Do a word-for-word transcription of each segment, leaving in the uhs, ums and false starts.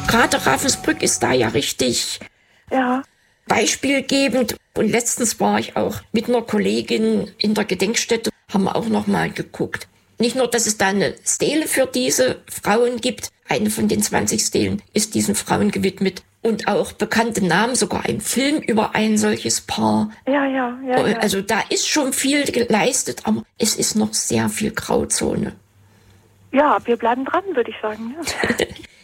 Gerade Ravensbrück ist da ja richtig ja. beispielgebend. Und letztens war ich auch mit einer Kollegin in der Gedenkstätte, haben wir auch noch mal geguckt. Nicht nur, dass es da eine Stele für diese Frauen gibt, eine von den zwanzig Stelen ist diesen Frauen gewidmet. Und auch bekannte Namen, sogar ein Film über ein solches Paar. Ja, ja, ja, ja. Also da ist schon viel geleistet, aber es ist noch sehr viel Grauzone. Ja, wir bleiben dran, würde ich sagen. Ja.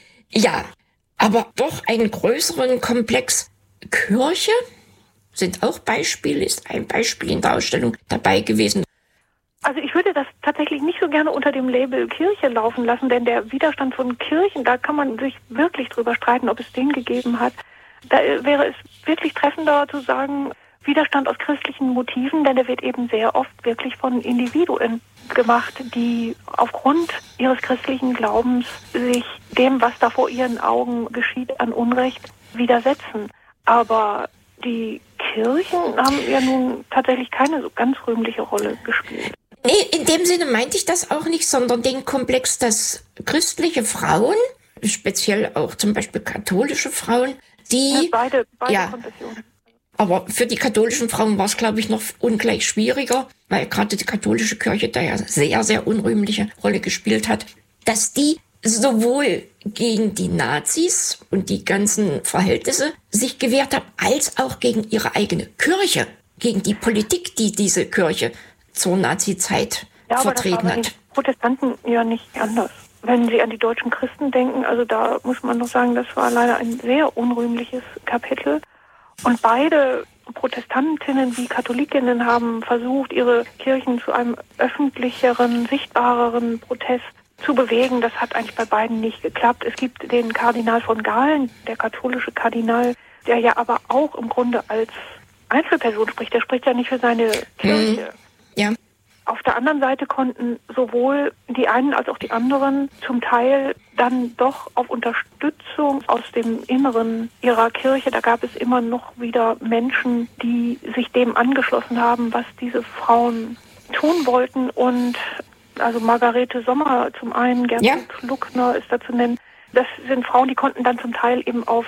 Ja, aber doch einen größeren Komplex. Kirche sind auch Beispiele, ist ein Beispiel in der Ausstellung dabei gewesen. Also ich würde das tatsächlich nicht so gerne unter dem Label Kirche laufen lassen, denn der Widerstand von Kirchen, da kann man sich wirklich drüber streiten, ob es den gegeben hat. Da wäre es wirklich treffender zu sagen, Widerstand aus christlichen Motiven, denn der wird eben sehr oft wirklich von Individuen gemacht, die aufgrund ihres christlichen Glaubens sich dem, was da vor ihren Augen geschieht, an Unrecht widersetzen. Aber die Kirchen haben ja nun tatsächlich keine so ganz rühmliche Rolle gespielt. Nee, in dem Sinne meinte ich das auch nicht, sondern den Komplex, dass christliche Frauen, speziell auch zum Beispiel katholische Frauen, die... Ja, beide, beide ja, Konfessionen. Aber für die katholischen Frauen war es, glaube ich, noch ungleich schwieriger, weil gerade die katholische Kirche da ja sehr, sehr unrühmliche Rolle gespielt hat, dass die sowohl gegen die Nazis und die ganzen Verhältnisse sich gewehrt haben, als auch gegen ihre eigene Kirche, gegen die Politik, die diese Kirche zur Nazi-Zeit ja, vertreten aber das war bei hat. den Protestanten ja nicht anders. Wenn Sie an die deutschen Christen denken, also da muss man noch sagen, das war leider ein sehr unrühmliches Kapitel. Und beide Protestantinnen wie Katholikinnen haben versucht, ihre Kirchen zu einem öffentlicheren, sichtbareren Protest zu bewegen. Das hat eigentlich bei beiden nicht geklappt. Es gibt den Kardinal von Galen, der katholische Kardinal, der ja aber auch im Grunde als Einzelperson spricht. Der spricht ja nicht für seine Kirche. Ja. Auf der anderen Seite konnten sowohl die einen als auch die anderen zum Teil dann doch auf Unterstützung aus dem Inneren ihrer Kirche, da gab es immer noch wieder Menschen, die sich dem angeschlossen haben, was diese Frauen tun wollten. Und also Margarete Sommer zum einen, Gertrud ja. Luckner ist da zu nennen. Das sind Frauen, die konnten dann zum Teil eben auf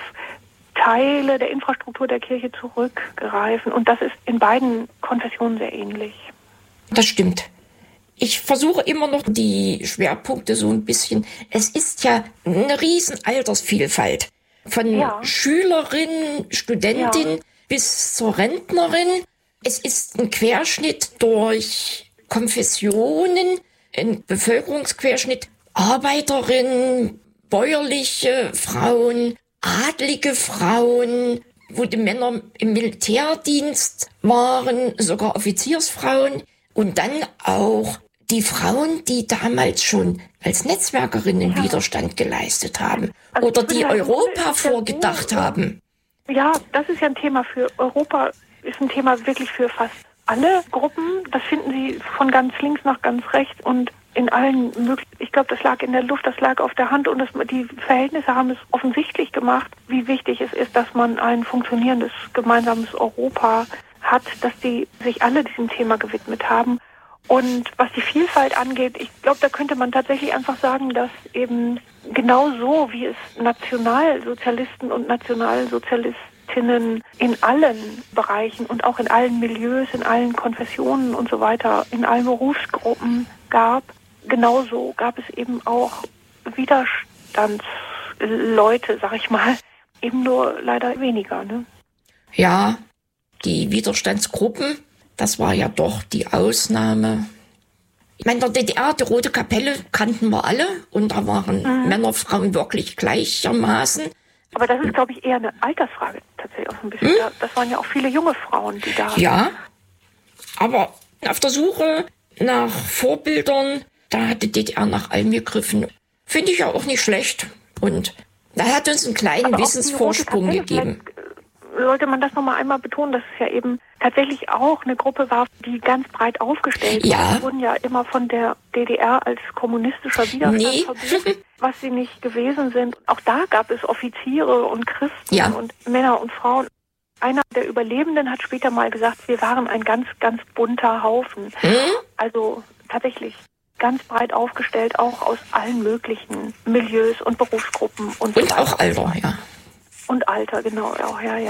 Teile der Infrastruktur der Kirche zurückgreifen. Und das ist in beiden Konfessionen sehr ähnlich. Das stimmt. Ich versuche immer noch die Schwerpunkte so ein bisschen. Es ist ja eine riesen Altersvielfalt. Von ja. Schülerin, Studentin ja. bis zur Rentnerin. Es ist ein Querschnitt durch Konfessionen, ein Bevölkerungsquerschnitt, Arbeiterinnen, bäuerliche Frauen, adlige Frauen, wo die Männer im Militärdienst waren, sogar Offiziersfrauen. Und dann auch die Frauen, die damals schon als Netzwerkerinnen ja. Widerstand geleistet haben also oder die Europa vorgedacht ja haben. Ja, das ist ja ein Thema für Europa, ist ein Thema wirklich für fast alle Gruppen. Das finden Sie von ganz links nach ganz rechts und in allen möglichen. Ich glaube, das lag in der Luft, das lag auf der Hand und das, die Verhältnisse haben es offensichtlich gemacht, wie wichtig es ist, dass man ein funktionierendes gemeinsames Europa hat, dass die sich alle diesem Thema gewidmet haben. Und was die Vielfalt angeht, ich glaube, da könnte man tatsächlich einfach sagen, dass eben genau so, wie es Nationalsozialisten und Nationalsozialistinnen in allen Bereichen und auch in allen Milieus, in allen Konfessionen und so weiter, in allen Berufsgruppen gab, genauso gab es eben auch Widerstandsleute, sag ich mal, eben nur leider weniger, ne? Ja, die Widerstandsgruppen, das war ja doch die Ausnahme. Ich meine, in der D D R, die Rote Kapelle kannten wir alle und da waren mhm. Männer, Frauen wirklich gleichermaßen. Aber das ist, glaube ich, eher eine Altersfrage tatsächlich auch ein bisschen. Mhm. Das waren ja auch viele junge Frauen, die da... Ja, aber auf der Suche nach Vorbildern, da hat die D D R nach allem gegriffen. Finde ich ja auch nicht schlecht. Und da hat uns einen kleinen aber Wissensvorsprung gegeben. Sollte man das nochmal einmal betonen, dass es ja eben tatsächlich auch eine Gruppe war, die ganz breit aufgestellt war. Ja. Die wurden ja immer von der D D R als kommunistischer Widerstand nee. verbucht, was sie nicht gewesen sind. Auch da gab es Offiziere und Christen ja. und Männer und Frauen. Einer der Überlebenden hat später mal gesagt, wir waren ein ganz, ganz bunter Haufen. Hm? Also tatsächlich. ganz breit aufgestellt, auch aus allen möglichen Milieus und Berufsgruppen und so Und weiter. auch Alter, ja. Und Alter, genau, auch, ja, ja.